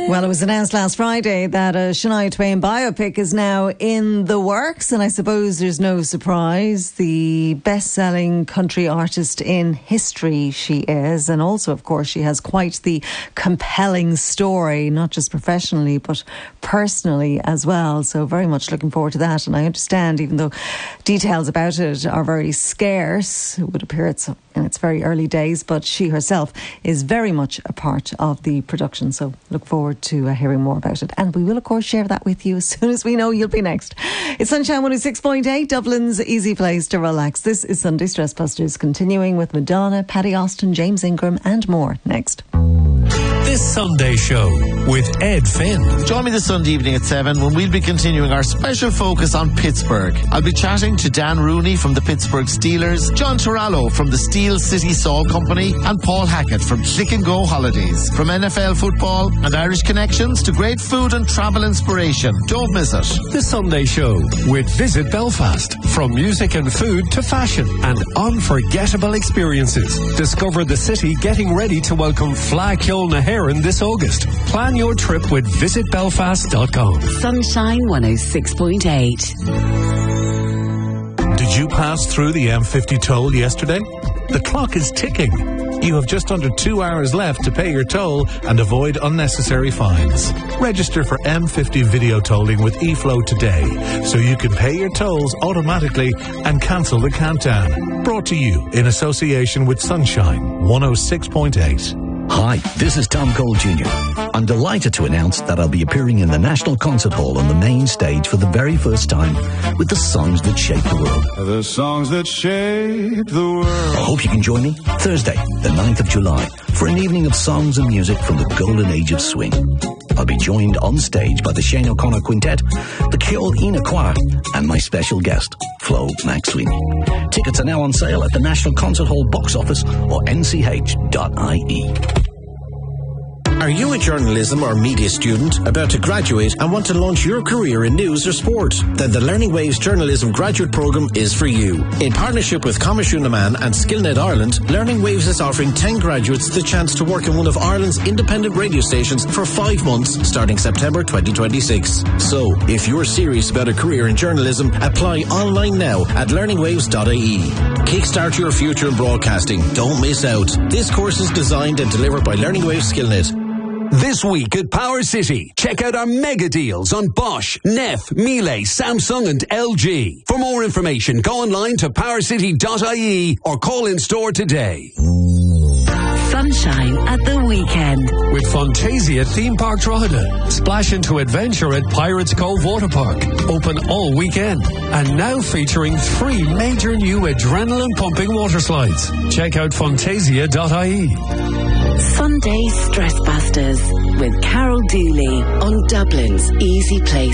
Well, it was announced last Friday that a Shania Twain biopic is now in the works, and I suppose there's no surprise. The best-selling country artist in history she is, and also, of course, she has quite the compelling story, not just professionally, but personally as well. So very much looking forward to that. And I understand, even though details about it are very scarce, it would appear it's in its very early days, but she herself is very much a part of the production. So look forward to hearing more about it. And we will, of course, share that with you as soon as we know you'll be next. It's Sunshine 106.8, Dublin's easy place to relax. This is Sunday Stress Busters, continuing with Madonna, Paddy Austin, James Ingram and more next. This Sunday show with Ed Finn. Join me this Sunday evening at 7 when we'll be continuing our special focus on Pittsburgh. I'll be chatting to Dan Rooney from the Pittsburgh Steelers, John Torallo from the Steel City Saw Company, and Paul Hackett from Click and Go Holidays. From NFL football and Irish connections to great food and travel inspiration. Don't miss it. The Sunday show with Visit Belfast. From music and food to fashion and unforgettable experiences. Discover the city getting ready to welcome Fleadh Cheoil na hÉireann this August. Plan your trip with visitbelfast.com. Sunshine 106.8. Did you pass through the M50 toll yesterday? The clock is ticking. You have just under 2 hours left to pay your toll and avoid unnecessary fines. Register for M50 video tolling with eFlow today so you can pay your tolls automatically and cancel the countdown. Brought to you in association with Sunshine 106.8. Hi, this is Tom Cole Jr. I'm delighted to announce that I'll be appearing in the National Concert Hall on the main stage for the very first time with the songs that shape the world. The songs that shape the world. I hope you can join me Thursday, the 9th of July, for an evening of songs and music from the golden age of swing. I'll be joined on stage by the Shane O'Connor Quintet, the Cheoil Ina Choir, and my special guest, Flo McSweeney. Tickets are now on sale at the National Concert Hall box office or nch.ie. Are you a journalism or media student about to graduate and want to launch your career in news or sport? Then the Learning Waves Journalism Graduate Programme is for you. In partnership with Coimisiún na Man and Skillnet Ireland, Learning Waves is offering 10 graduates the chance to work in one of Ireland's independent radio stations for 5 months starting September 2026. So, if you're serious about a career in journalism, apply online now at learningwaves.ie. Kickstart your future in broadcasting. Don't miss out. This course is designed and delivered by Learning Waves Skillnet. This week at Power City, check out our mega deals on Bosch, Neff, Miele, Samsung and LG. For more information, go online to powercity.ie or call in store today. Sunshine at the weekend. With Fantasia Theme Park Drogheda. Splash into adventure at Pirates Cove Water Park. Open all weekend. And now featuring 3 major new adrenaline-pumping water slides. Check out fantasia.ie. Sunday Stress Busters with Carol Dooley on Dublin's easy place